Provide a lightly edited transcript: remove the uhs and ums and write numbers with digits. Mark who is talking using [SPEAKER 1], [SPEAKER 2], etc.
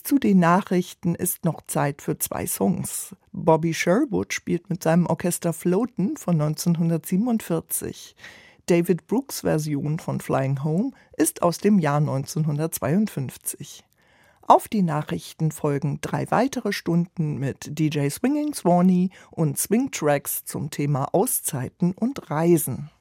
[SPEAKER 1] Bis zu den Nachrichten ist noch Zeit für 2 Songs. Bobby Sherwood spielt mit seinem Orchester Floatin von 1947. David Brooks' Version von Flying Home ist aus dem Jahr 1952. Auf die Nachrichten folgen 3 weitere Stunden mit DJ Swinging Swanee und Swing Tracks zum Thema Auszeiten und Reisen.